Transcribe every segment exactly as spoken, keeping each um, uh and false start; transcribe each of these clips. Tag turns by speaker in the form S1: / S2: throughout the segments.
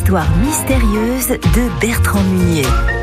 S1: histoires mystérieuses de Bertrand Munier.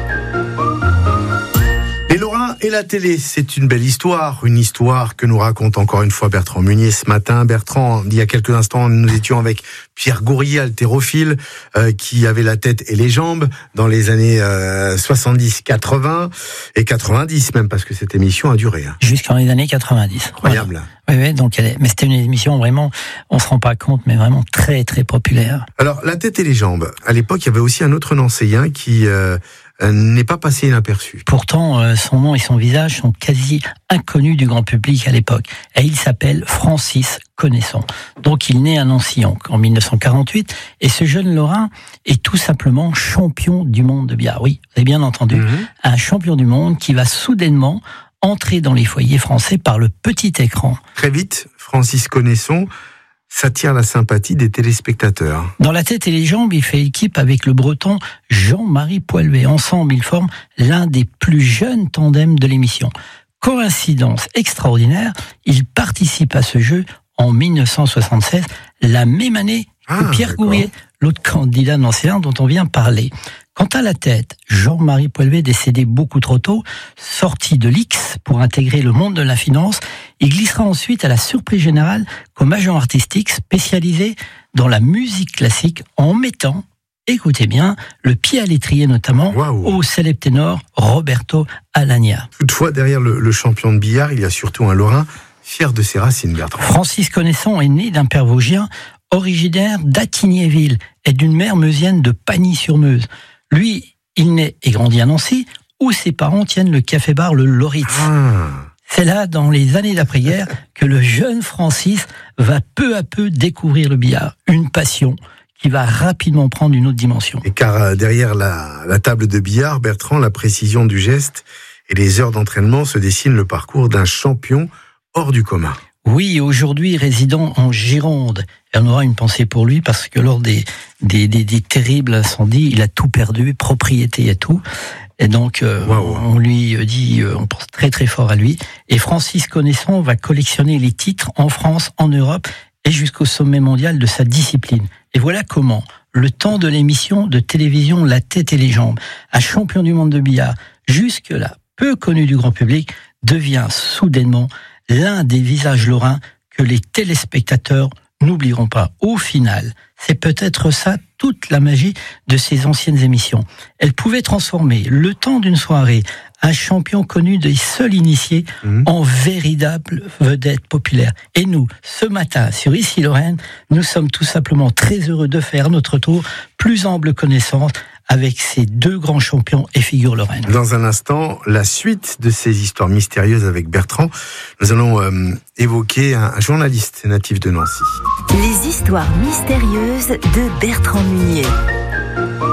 S2: Les Lorrains et la télé, c'est une belle histoire, une histoire que nous raconte encore une fois Bertrand Munier ce matin. Bertrand, il y a quelques instants, nous étions avec Pierre Gourrier, haltérophile, euh, qui avait la tête et les jambes dans les années euh, soixante-dix, quatre-vingts et quatre-vingt-dix même, parce que cette émission a duré. Hein.
S3: Jusqu'en les années quatre-vingt-dix.
S2: Incroyable.
S3: Voilà. Oui, oui, donc elle est... mais c'était une émission vraiment, on se rend pas compte, mais vraiment très très populaire.
S2: Alors, la tête et les jambes. À l'époque, il y avait aussi un autre Nancéien qui euh, n'est pas passé inaperçu.
S3: Pourtant, euh, son nom et son visage sont quasi inconnus du grand public à l'époque. Et il s'appelle Francis Connaisson. Donc il naît à Nancy en mille neuf cent quarante-huit, et ce jeune Lorrain est tout simplement champion du monde de billard. Oui, vous avez bien entendu, mmh. un champion du monde qui va soudainement entrer dans les foyers français par le petit écran.
S2: Très vite, Francis Connaisson s'attire la sympathie des téléspectateurs.
S3: Dans la tête et les jambes, il fait équipe avec le breton Jean-Marie Poelvet. Ensemble, ils forment l'un des plus jeunes tandems de l'émission. Coïncidence extraordinaire, il participe à ce jeu en mille neuf cent soixante-seize, la même année que ah, Pierre Gourrier, l'autre candidat nancéen dont on vient parler. Quant à la tête, Jean-Marie Poelvet, décédé beaucoup trop tôt, sorti de l'I X pour intégrer le monde de la finance, il glissera ensuite à la surprise générale comme agent artistique spécialisé dans la musique classique en mettant, écoutez bien, le pied à l'étrier notamment wow. au célèbre ténor Roberto Alagna.
S2: Toutefois, derrière le, le champion de billard, il y a surtout un Lorrain fier de ses racines, Bertrand.
S3: Francis Connaisson est né d'un père vosgien originaire d'Attignéville et d'une mère meusienne de Pagny-sur-Meuse. Lui, il naît et grandit à Nancy, où ses parents tiennent le café-bar Le Loritz. Ah. C'est là, dans les années d'après-guerre, que le jeune Francis va peu à peu découvrir le billard, une passion qui va rapidement prendre une autre dimension.
S2: Et car derrière la, la table de billard, Bertrand, la précision du geste et les heures d'entraînement se dessinent le parcours d'un champion hors du commun.
S3: Oui, aujourd'hui résident en Gironde. Et on aura une pensée pour lui parce que lors des, des, des, des terribles incendies, il a tout perdu, propriété et tout. Et donc, euh, wow. on lui dit, on pense très très fort à lui. Et Francis Connaisson va collectionner les titres en France, en Europe et jusqu'au sommet mondial de sa discipline. Et voilà comment, le temps de l'émission de télévision La tête et les jambes, un champion du monde de billard, jusque-là peu connu du grand public, devient soudainement l'un des visages lorrains que les téléspectateurs n'oublieront pas. Au final, c'est peut-être ça toute la magie de ces anciennes émissions. Elles pouvaient transformer le temps d'une soirée un champion connu des seuls initiés mmh. en véritable vedette populaire. Et nous, ce matin, sur Ici Lorraine, nous sommes tout simplement très heureux de faire notre tour, plus ample connaissance avec ces deux grands champions et figures lorraines.
S2: Dans un instant, la suite de ces histoires mystérieuses avec Bertrand. Nous allons euh, évoquer un, un journaliste natif de Nancy.
S1: Les histoires mystérieuses de Bertrand Munier.